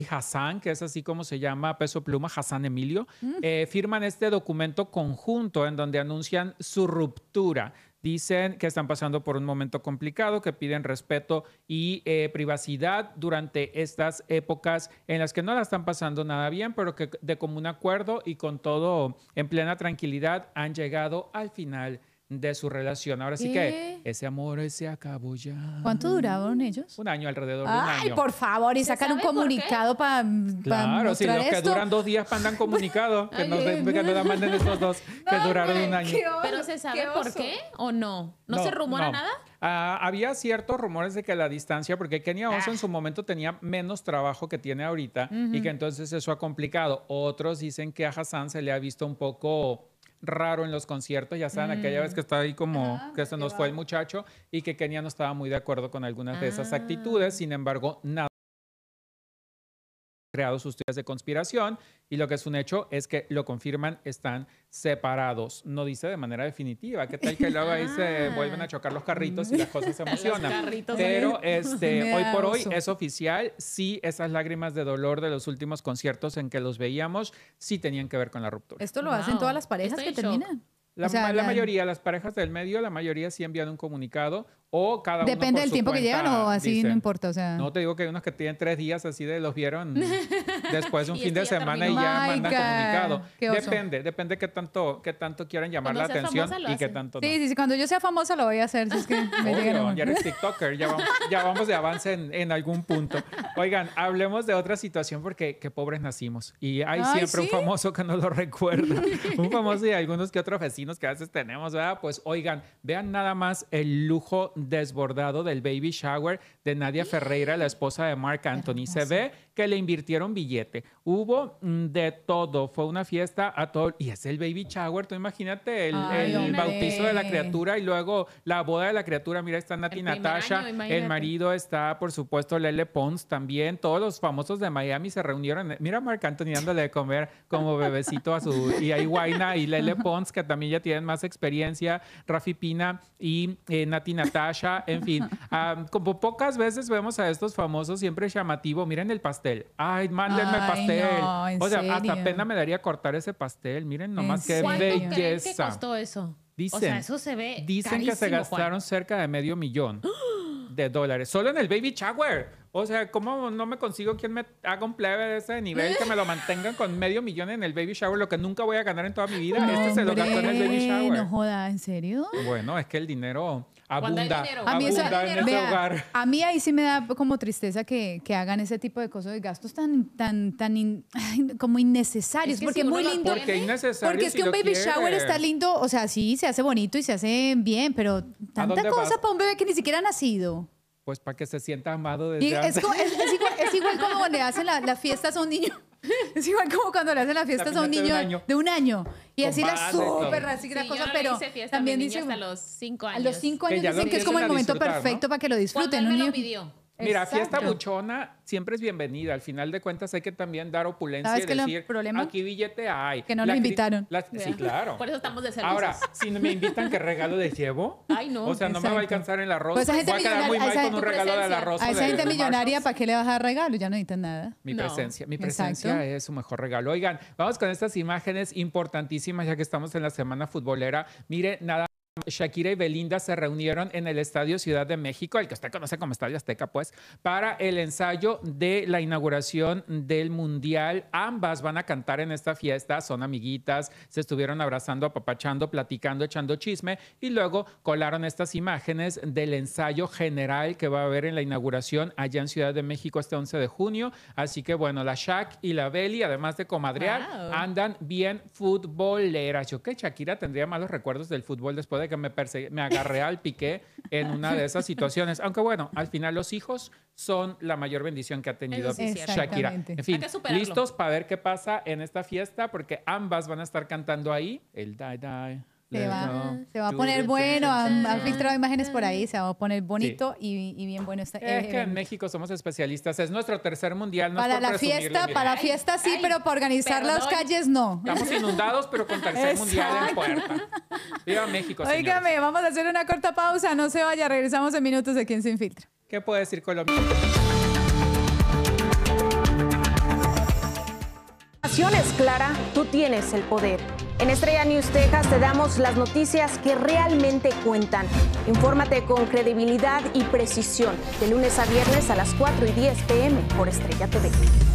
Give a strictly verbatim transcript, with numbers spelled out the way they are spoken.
Hassan, que es así como se llama Peso Pluma, Hassan Emilio, Mm. eh, firman este documento conjunto en donde anuncian su ruptura. Dicen que están pasando por un momento complicado, que piden respeto y eh, privacidad durante estas épocas en las que no la están pasando nada bien, pero que de común acuerdo y con todo en plena tranquilidad han llegado al final de su relación. Ahora sí que ¿Qué? ese amor se acabó ya. ¿Cuánto duraron ellos? Un año, alrededor de un Ay, año. por favor, y ¿Se sacan un sabe por qué? comunicado para Claro, si mostrar los que esto. duran dos días mandan comunicado, que, Ay, nos, Dios que mío. nos la manden estos dos que No, duraron hombre, un año. qué oso, ¿Pero se sabe qué por oso. qué o no? ¿No, se rumora no. nada? Ah, había ciertos rumores de que la distancia, porque Kenia Oso Ah. en su momento tenía menos trabajo que tiene ahorita y que entonces eso ha complicado. Otros dicen que a Hassan se le ha visto un poco raro en los conciertos, ya saben, aquella vez que estaba ahí como Ah, que se nos qué fue el va. muchacho y que Kenia no estaba muy de acuerdo con algunas de esas Ah. actitudes, sin embargo, nada creado sus teorías de conspiración y lo que es un hecho es que lo confirman, están separados. No dice de manera definitiva. ¿Qué tal que luego ahí se Ah. vuelven a chocar los carritos y las cosas se Los emocionan? carritos. Pero este, Me hoy da por hoy oso. es oficial. Sí, esas lágrimas de dolor de los últimos conciertos en que los veíamos, sí tenían que ver con la ruptura. Esto lo Wow. hacen todas las parejas Estoy que en shock. terminan. La, O sea, la la- mayoría, las parejas del medio, la mayoría sí envían un comunicado o cada uno Depende por del su tiempo que cuenta llevan o así, no dicen. importa. O sea, No te digo que hay unos que tienen tres días así de los vieron después de un Y fin de esto ya semana y terminó. ya My mandan God, comunicado. qué oso. Depende, depende qué tanto, qué tanto quieran llamar Cuando la seas atención famosa, lo y qué hacen. tanto no. sí, sí, sí, cuando yo sea famosa lo voy a hacer. Si es que me llega Obvio, el ya eres TikToker, ya vamos, ya vamos de avance en, en algún punto. Oigan, hablemos de otra situación porque qué pobres nacimos. Y hay Ay, siempre un ¿sí? famoso que nos lo recuerda. Un famoso y algunos que otros vecinos que a veces tenemos, ¿verdad? Pues oigan, vean nada más el lujo desbordado del baby shower de Nadia Ferreira, la esposa de Marc Anthony. Se ve que le invirtieron billete. Hubo mm, de todo. Fue una fiesta a todo. Y es el baby shower. Tú imagínate el, Ay, el hombre. bautizo de la criatura y luego la boda de la criatura. Mira, está Nati El primer Natasha. año, el imagínate. marido está, por supuesto, Lele Pons también. Todos los famosos de Miami se reunieron. Mira a Marc Anthony dándole de comer como bebecito a su... Y ahí Guaina y Lele Pons, que también ya tienen más experiencia. Rafi Pina y eh, Nati Natasha. En fin, ah, como pocas veces vemos a estos famosos, siempre es llamativo. Miren el pastel. Ay, mándenme Ay, pastel. no, ¿en o sea, hasta serio? pena me daría cortar ese pastel. Miren nomás ¿En qué ¿Cuánto serio? creen que belleza. costó eso? Dicen, o sea, eso se ve dicen que se carísimo, gastaron Juan. cerca de medio millón de dólares. Solo en el baby shower. O sea, ¿cómo no me consigo quien me haga un plebe de ese nivel que me lo mantengan con medio millón en el baby shower? Lo que nunca voy a ganar en toda mi vida. No, este se lo gastó en el baby hombre, shower. No joda, ¿en serio? Bueno, es que el dinero Cuando hay abunda, dinero. A mí, eso- abunda en ese vea, hogar. a mí ahí sí me da como tristeza que, que hagan ese tipo de cosas, de gastos tan, tan, tan in- ay, como innecesarios. Es que porque si es uno muy lo lindo. Porque es innecesario. Porque es si que un lo baby quiere. shower está lindo, o sea, sí, se hace bonito y se hace bien, pero tanta dónde cosa vas? para un bebé que ni siquiera ha nacido. Pues para que se sienta amado desde Y es, antes. co- es- es igual, es igual como cuando le hacen la- las fiestas a un niño. Es igual como cuando le hacen las fiestas a un piñata de niño un año. de un año. Y Con así la banda y todo. súper así Sí, la yo cosa, no le pero hice fiesta a también mi dice niña hasta los cinco a años. los cinco Que años ya lo dicen que es como el empiecen a momento disfrutar, ¿no? perfecto para que lo Cuando disfruten. él Un me lo niño- pidió. Mira, fiesta Exacto. buchona siempre es bienvenida. Al final de cuentas hay que también dar opulencia ¿Sabes y qué es el decir, problema? aquí billete hay. Que no La lo cri- invitaron. la- sí, claro. Por eso estamos de celosos. Ahora, si no me invitan, ¿qué regalo les llevo? Ay, no. O sea, no me va a Exacto. alcanzar el arroz. Pues esa gente Voy a quedar muy millonaria- a mal esa con un gente- regalo del presencia. arroz. A esa de- gente de millonaria, Marshalls. ¿para qué le vas a dar regalo? Ya no necesitan nada. Mi No. presencia, mi Exacto. presencia es su mejor regalo. Oigan, vamos con estas imágenes importantísimas ya que estamos en la semana futbolera. Mire, nada. Shakira y Belinda se reunieron en el Estadio Ciudad de México, el que usted conoce como Estadio Azteca, pues, para el ensayo de la inauguración del Mundial. Ambas van a cantar en esta fiesta, son amiguitas, se estuvieron abrazando, apapachando, platicando, echando chisme y luego colaron estas imágenes del ensayo general que va a haber en la inauguración allá en Ciudad de México este once de junio. Así que bueno, la Shak y la Beli, además de comadrear, Wow. andan bien futboleras. Yo que Shakira tendría malos recuerdos del fútbol después de que me, perse- me agarré al Piqué en una de esas situaciones. Aunque bueno, al final los hijos son la mayor bendición que ha tenido Eso sí es cierto. Shakira. Exactamente. En fin, Hay que superarlo. listos para ver qué pasa en esta fiesta porque ambas van a estar cantando ahí el Die Die. Se Let's va, go se va a to poner the bueno. Han, han dance. filtrado imágenes por ahí. Se va a poner bonito y, y bien bueno. Este Es que en evento. México somos especialistas. Es nuestro tercer mundial. No es Para por la presumirle, fiesta, mira. para la Ay, fiesta sí, ay, pero para organizar las perdón. calles no. Estamos inundados, pero con tercer mundial en puerta. Viva México, señores. Óigame, vamos a hacer una corta pausa. No se vaya, regresamos en minutos aquí en Sin Filtro. ¿Qué puede decir Colombia? información es clara, tú tienes el poder. En Estrella News Texas te damos las noticias que realmente cuentan. Infórmate con credibilidad y precisión de lunes a viernes a las cuatro y diez p m por Estrella T V.